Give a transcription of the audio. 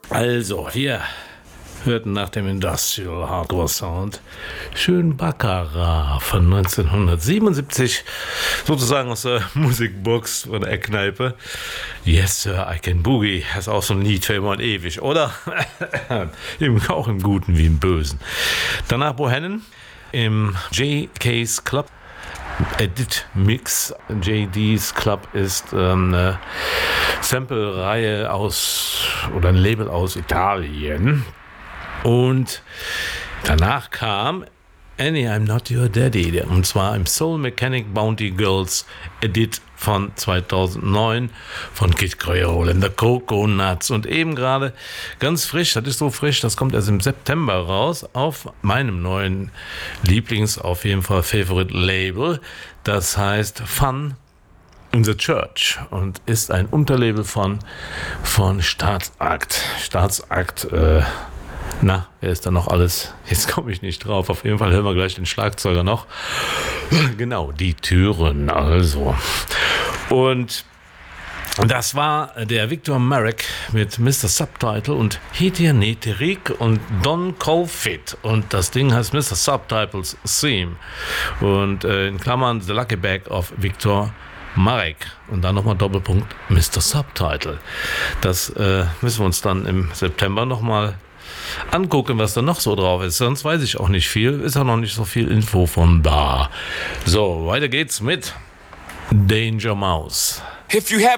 Also, wir hörten nach dem Industrial Hardware Sound schön Baccarat von 1977, sozusagen aus der Musikbox von der Eckkneipe. Yes, Sir, I Can Boogie. Das ist auch so ein Lied für immer und ewig, oder? Auch im Guten wie im Bösen. Danach Bohannon im J.K.'s Club. Edit Mix. JD's Club ist eine Sample-Reihe oder ein Label aus Italien. Und danach kam Annie, I'm Not Your Daddy, und zwar im Soul Mechanic Bounty Girls Edit von 2009 von Kid Creole and the Coconuts. Und eben gerade ganz frisch, das ist so frisch, das kommt erst im September raus, auf meinem neuen auf jeden Fall Favorite Label. Das heißt Fun in the Church und ist ein Unterlabel von Staatsakt. Wer ist da noch alles? Jetzt komme ich nicht drauf. Auf jeden Fall hören wir gleich den Schlagzeuger noch. Genau, die Türen also. Und das war der Victor Marek mit Mr. Subtitle und Hetia Neterik und Don Colfit. Und das Ding heißt Mr. Subtitles Theme. Und in Klammern The Lucky Bag of Victor Marek. Und dann nochmal Doppelpunkt Mr. Subtitle. Das müssen wir uns dann im September nochmal angucken, was da noch so drauf ist. Sonst weiß ich auch nicht viel. Ist auch noch nicht so viel Info von da. So, weiter geht's mit Danger Mouse. If you have